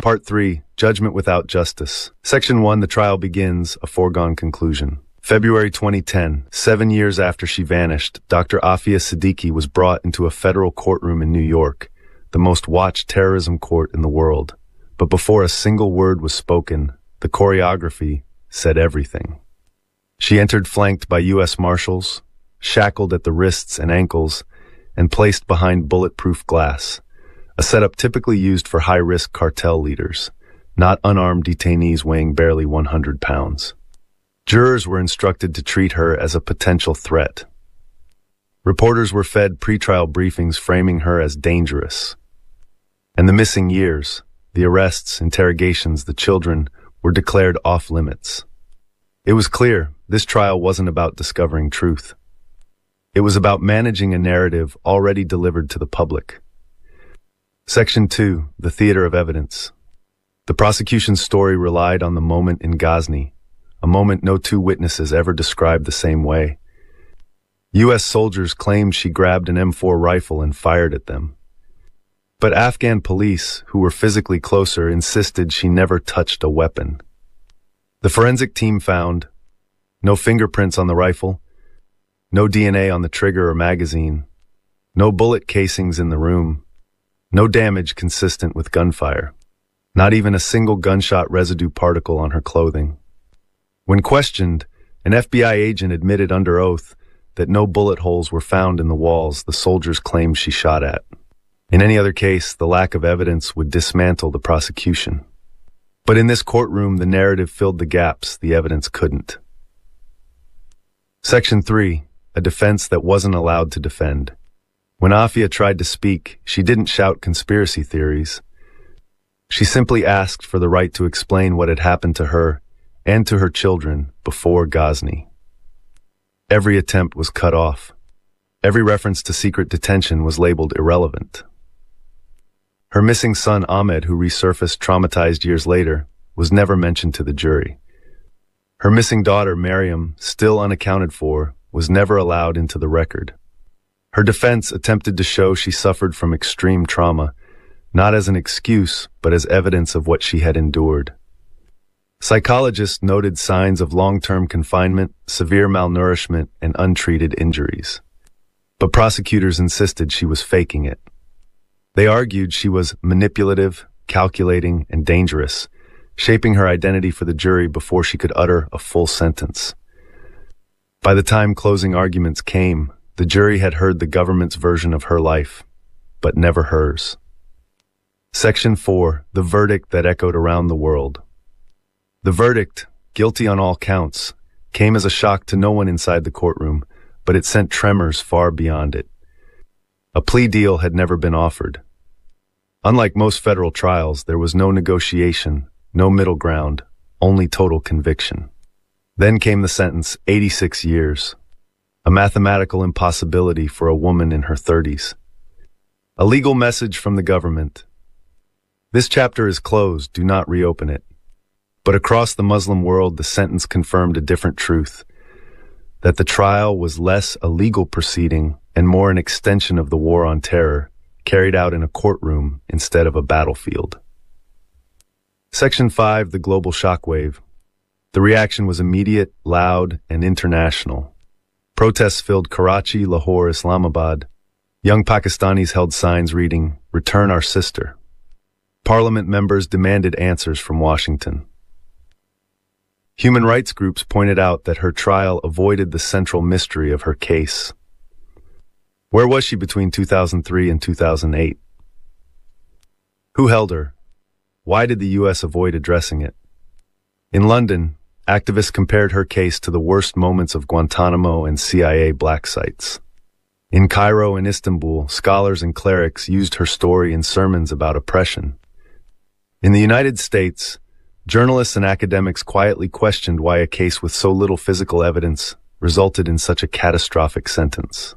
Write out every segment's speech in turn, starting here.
Part 3, Judgment Without Justice. Section 1, the trial begins, a foregone conclusion. February 2010, 7 years after she vanished, Dr. Afia Siddiqui was brought into a federal courtroom in New York, the most watched terrorism court in the world. But before a single word was spoken, the choreography said everything. She entered flanked by U.S. Marshals, shackled at the wrists and ankles, and placed behind bulletproof glass, a setup typically used for high-risk cartel leaders, not unarmed detainees weighing barely 100 pounds. Jurors were instructed to treat her as a potential threat. Reporters were fed pretrial briefings framing her as dangerous. And the missing years, the arrests, interrogations, the children, were declared off-limits. It was clear this trial wasn't about discovering truth. It was about managing a narrative already delivered to the public. Section 2, the theater of evidence. The prosecution's story relied on the moment in Ghazni, a moment no two witnesses ever described the same way. U.S. soldiers claimed she grabbed an M4 rifle and fired at them. But Afghan police, who were physically closer, insisted she never touched a weapon. The forensic team found no fingerprints on the rifle, no DNA on the trigger or magazine, no bullet casings in the room, no damage consistent with gunfire, not even a single gunshot residue particle on her clothing. When questioned, an FBI agent admitted under oath that no bullet holes were found in the walls the soldiers claimed she shot at. In any other case, the lack of evidence would dismantle the prosecution. But in this courtroom, the narrative filled the gaps the evidence couldn't. Section 3, a defense that wasn't allowed to defend. When Afia tried to speak, she didn't shout conspiracy theories. She simply asked for the right to explain what had happened to her and to her children before Ghazni. Every attempt was cut off. Every reference to secret detention was labeled irrelevant. Her missing son Ahmed, who resurfaced traumatized years later, was never mentioned to the jury. Her missing daughter Maryam, still unaccounted for, was never allowed into the record. Her defense attempted to show she suffered from extreme trauma, not as an excuse, but as evidence of what she had endured. Psychologists noted signs of long-term confinement, severe malnourishment, and untreated injuries. But prosecutors insisted she was faking it. They argued she was manipulative, calculating, and dangerous, shaping her identity for the jury before she could utter a full sentence. By the time closing arguments came, the jury had heard the government's version of her life, but never hers. Section 4, the verdict that echoed around the world. The verdict, guilty on all counts, came as a shock to no one inside the courtroom, but it sent tremors far beyond it. A plea deal had never been offered. Unlike most federal trials, there was no negotiation, no middle ground, only total conviction. Then came the sentence, 86 years. A mathematical impossibility for a woman in her 30s. A legal message from the government. This chapter is closed, do not reopen it. But across the Muslim world, the sentence confirmed a different truth, that the trial was less a legal proceeding and more an extension of the war on terror, carried out in a courtroom instead of a battlefield. Section 5, the global shockwave. The reaction was immediate, loud, and international. Protests filled Karachi, Lahore, Islamabad. Young Pakistanis held signs reading, "Return our sister." Parliament members demanded answers from Washington. Human rights groups pointed out that her trial avoided the central mystery of her case. Where was she between 2003 and 2008? Who held her? Why did the U.S. avoid addressing it? In London, activists compared her case to the worst moments of Guantanamo and CIA black sites. In Cairo and Istanbul, scholars and clerics used her story in sermons about oppression. In the United States, journalists and academics quietly questioned why a case with so little physical evidence resulted in such a catastrophic sentence.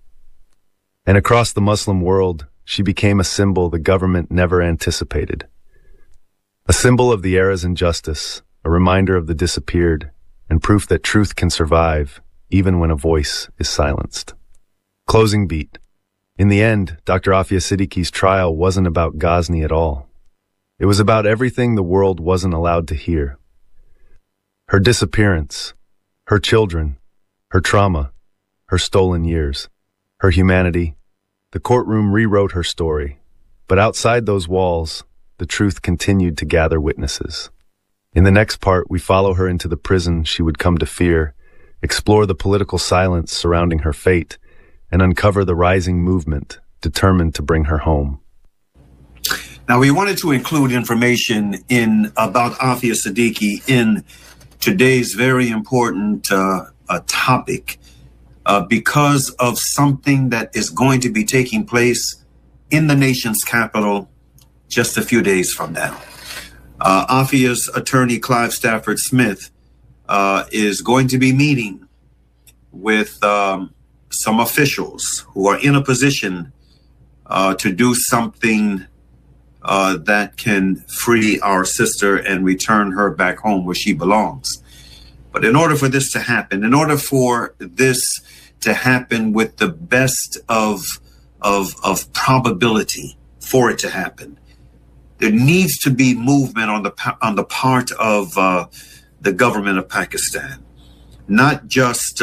And across the Muslim world, she became a symbol the government never anticipated. A symbol of the era's injustice, a reminder of the disappeared, and proof that truth can survive even when a voice is silenced. Closing beat. In the end, Dr. Afia Siddiqui's trial wasn't about Ghazni at all. It was about everything the world wasn't allowed to hear. Her disappearance, her children, her trauma, her stolen years, her humanity. The courtroom rewrote her story, but outside those walls, the truth continued to gather witnesses. In the next part, we follow her into the prison she would come to fear, explore the political silence surrounding her fate, and uncover the rising movement determined to bring her home. Now, we wanted to include information about Aafia Siddiqui in today's very important topic because of something that is going to be taking place in the nation's capital just a few days from now. Aafia's attorney, Clive Stafford Smith, is going to be meeting with some officials who are in a position to do something that can free our sister and return her back home where she belongs. But in order for this to happen, in order for this to happen with the best of probability for it to happen, there needs to be movement on the part of the government of Pakistan, not just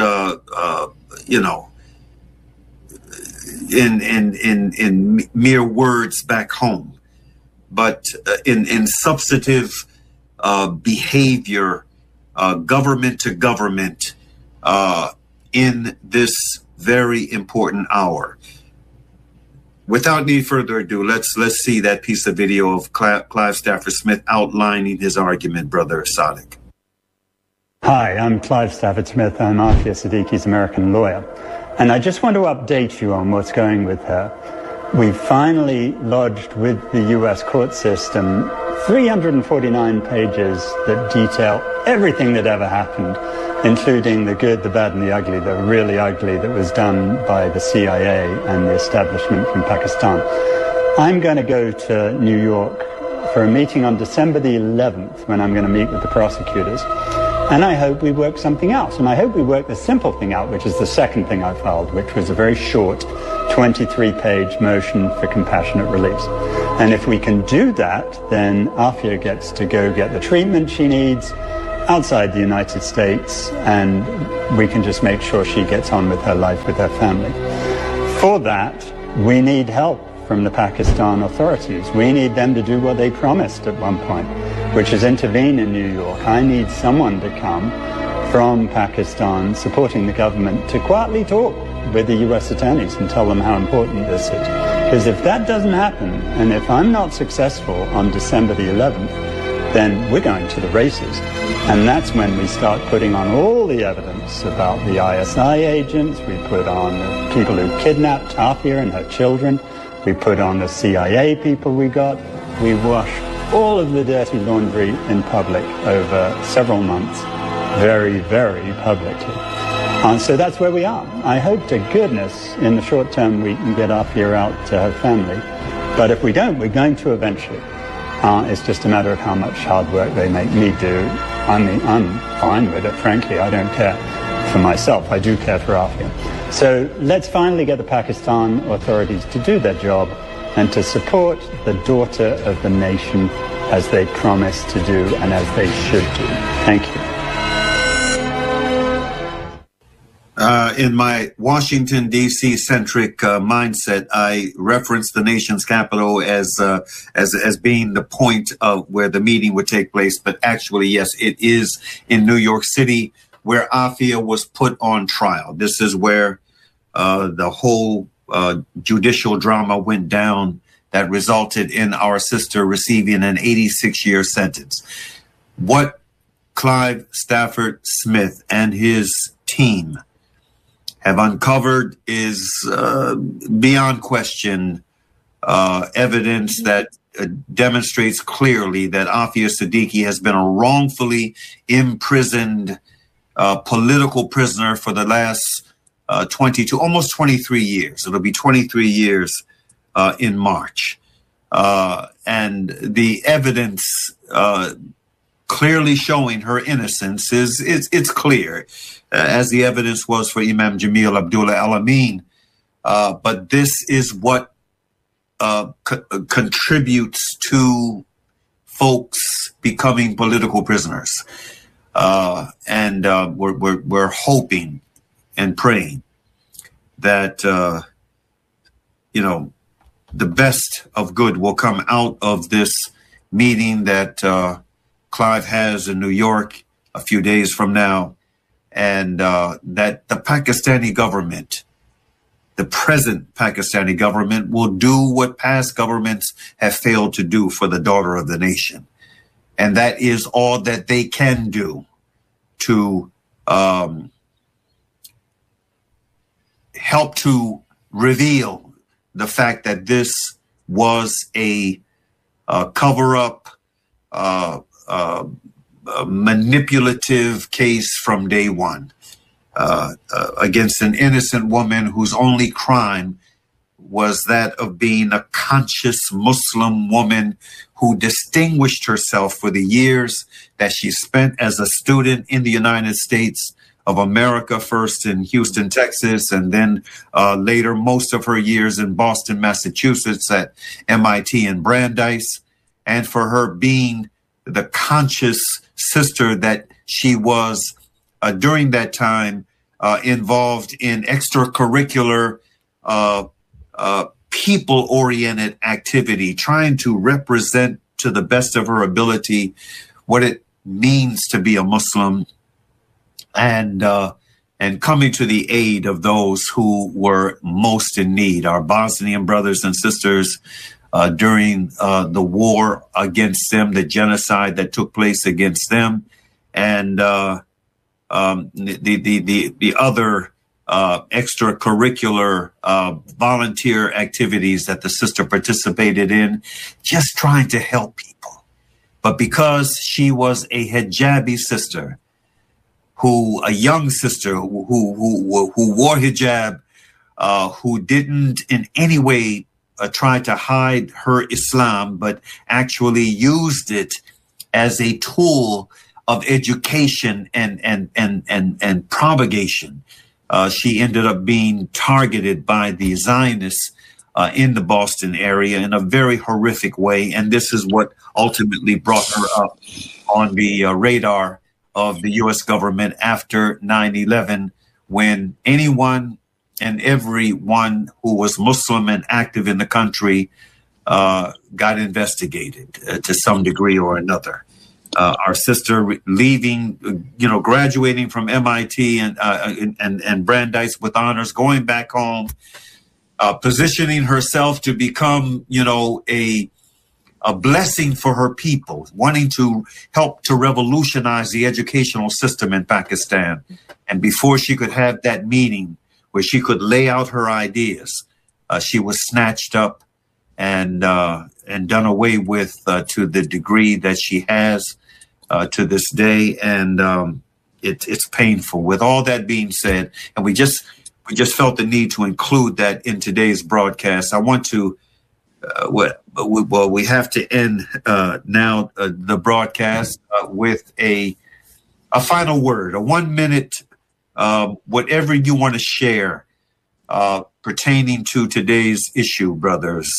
in mere words back home, but in substantive behavior, government to government, in this very important hour. Without any further ado, let's see that piece of video of Clive Stafford Smith outlining his argument, Brother Sadiq. Hi, I'm Clive Stafford Smith. I'm Aafia Siddiqui's American lawyer. And I just want to update you on what's going with her. We finally lodged with the U.S. court system 349 pages that detail everything that ever happened, including the good, the bad, and the ugly, the really ugly that was done by the CIA and the establishment from Pakistan. I'm going to go to New York for a meeting on December the 11th when I'm going to meet with the prosecutors. And I hope we work something out. And I hope we work the simple thing out, which is the second thing I filed, which was a very short 23-page motion for compassionate release. And if we can do that, then Aafia gets to go get the treatment she needs outside the United States, and we can just make sure she gets on with her life with her family. For that, we need help from the Pakistan authorities. We need them to do what they promised at one point, which is intervene in New York. I need someone to come from Pakistan supporting the government to quietly talk with the US attorneys and tell them how important this is. Because if that doesn't happen, and if I'm not successful on December the 11th, then we're going to the races. And that's when we start putting on all the evidence about the ISI agents. We put on the people who kidnapped Aafia and her children. We put on the CIA people we got. We wash all of the dirty laundry in public over several months, very, very publicly. And so that's where we are. I hope to goodness in the short term we can get Aafia out to her family. But if we don't, we're going to eventually. It's just a matter of how much hard work they make me do. I mean, I'm fine with it, frankly. I don't care for myself. I do care for Aafia. So let's finally get the Pakistan authorities to do their job and to support the daughter of the nation as they promised to do and as they should do. Thank you. In my Washington, D.C. centric mindset, I referenced the nation's capital as being the point of where the meeting would take place. But actually, yes, it is in New York City where Aafia was put on trial. This is where the whole judicial drama went down that resulted in our sister receiving an 86-year sentence. What Clive Stafford Smith and his team have uncovered is beyond question evidence that demonstrates clearly that Aafia Siddiqui has been a wrongfully imprisoned political prisoner for the last 22, almost 23 years. It'll be 23 years in March. And the evidence clearly showing her innocence it's clear, as the evidence was for Imam Jamil Abdullah Al-Amin. But this is what contributes to folks becoming political prisoners. And we're hoping and praying that, the best of good will come out of this meeting that Clive has in New York a few days from now, and that the Pakistani government, the present Pakistani government, will do what past governments have failed to do for the daughter of the nation. And that is all that they can do to help to reveal the fact that this was a cover-up, manipulative case from day one against an innocent woman whose only crime was that of being a conscious Muslim woman who distinguished herself for the years that she spent as a student in the United States of America, first in Houston, Texas, and then later most of her years in Boston, Massachusetts at MIT and Brandeis, and for her being the conscious sister that she was during that time, involved in extracurricular people-oriented activity, trying to represent to the best of her ability what it means to be a Muslim, and coming to the aid of those who were most in need, our Bosnian brothers and sisters during the war against them, the genocide that took place against them, and the other extracurricular volunteer activities that the sister participated in, just trying to help people. But because she was a hijabi sister, a young sister who wore hijab, who didn't in any way try to hide her Islam, but actually used it as a tool of education and propagation. She ended up being targeted by the Zionists in the Boston area in a very horrific way. And this is what ultimately brought her up on the radar of the U.S. government after 9/11, when anyone and everyone who was Muslim and active in the country got investigated to some degree or another. Our sister leaving, graduating from MIT and Brandeis with honors, going back home, positioning herself to become, a blessing for her people, wanting to help to revolutionize the educational system in Pakistan. And before she could have that meeting where she could lay out her ideas, she was snatched up and done away with to the degree that she has to this day. And it's painful. With all that being said, and we just felt the need to include that in today's broadcast. I want to, we have to end now the broadcast with a final word, a 1 minute, whatever you want to share pertaining to today's issue, brothers.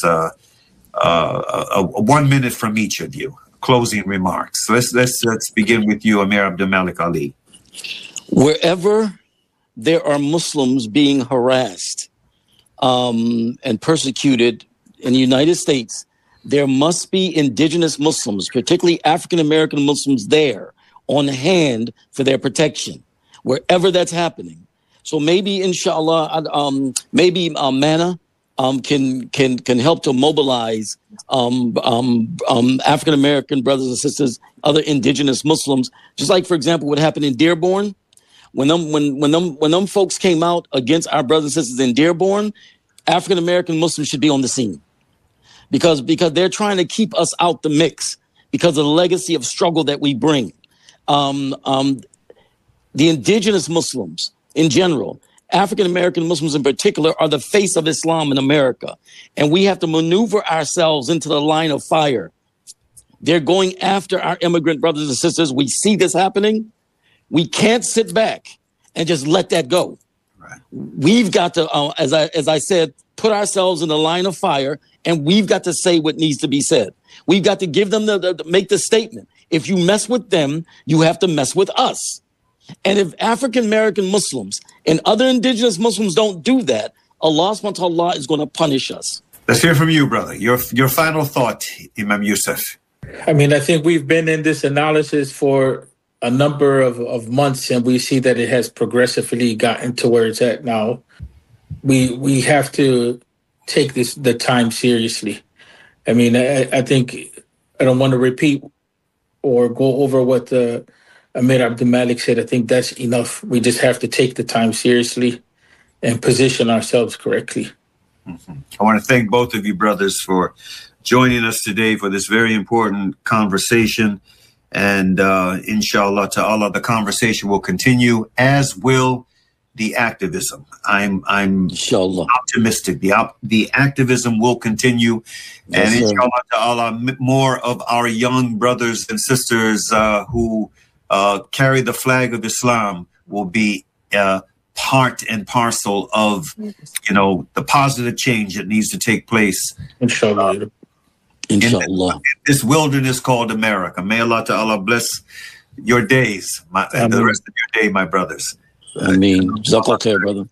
1 minute from each of you. Closing remarks. Let's begin with you, Amir Abdulmalik Ali. Wherever there are Muslims being harassed and persecuted in the United States, there must be indigenous Muslims, particularly African-American Muslims, there on hand for their protection, wherever that's happening. So maybe, inshallah, MANA can help to mobilize African-American brothers and sisters, other indigenous Muslims, just like, for example, what happened in Dearborn. When them folks came out against our brothers and sisters in Dearborn, African-American Muslims should be on the scene. Because they're trying to keep us out the mix because of the legacy of struggle that we bring. The indigenous Muslims in general, African-American Muslims in particular, are the face of Islam in America. And we have to maneuver ourselves into the line of fire. They're going after our immigrant brothers and sisters. We see this happening. We can't sit back and just let that go. We've got to, as I said, put ourselves in the line of fire, and we've got to say what needs to be said. We've got to give them make the statement. If you mess with them, you have to mess with us. And if African-American Muslims and other indigenous Muslims don't do that, Allah subhanahu wa ta'ala is going to punish us. Let's hear from you, brother. Your final thought, Imam Yusuf. I mean, I think we've been in this analysis for a number of months, and we see that it has progressively gotten to where it's at now. We have to take the time seriously. I mean, I think I don't want to repeat or go over what Amir Abdul Malik said. I think that's enough. We just have to take the time seriously and position ourselves correctly. Mm-hmm. I want to thank both of you, brothers, for joining us today for this very important conversation. And inshallah ta'ala, the conversation will continue, as will the activism. I'm inshallah optimistic. The activism will continue. Yes, and inshallah ta'ala, more of our young brothers and sisters who carry the flag of Islam will be part and parcel of, the positive change that needs to take place. Inshallah. Inshallah. In this wilderness called America. May Allah ta'ala bless your days, and the rest of your day, my brothers. Ameen. Jazakallah khair, brother.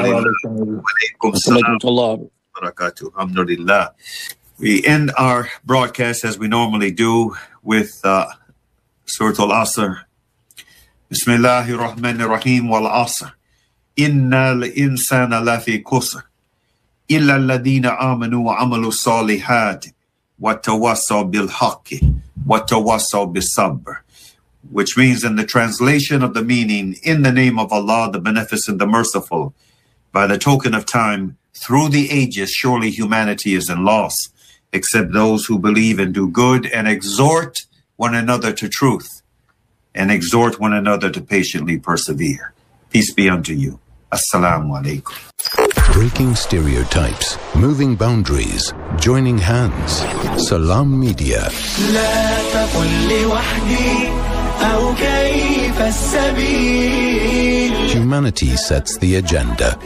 Alhamdulillah. We end our broadcast as we normally do with Surah Al-Asr. Bismillahir Rahmanir Rahim wal Asr. Inna al-insana lafi khusr. Illa alladhina amanu wa amalu salihat. وَتَوَصَّوْا بِالْحَقِّ وَتَوَصَّوْا بِالصَّبْرِ, which means, in the translation of the meaning, in the name of Allah, the Beneficent, the Merciful, by the token of time, through the ages, surely humanity is in loss, except those who believe and do good and exhort one another to truth and exhort one another to patiently persevere. Peace be unto you. Assalamu alaikum. Breaking stereotypes, moving boundaries, joining hands. Salam Media. Humanity sets the agenda.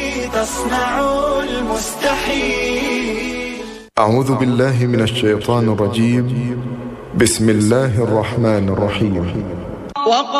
أعوذ بالله من الشيطان الرجيم. بسم الله الرحمن الرحيم.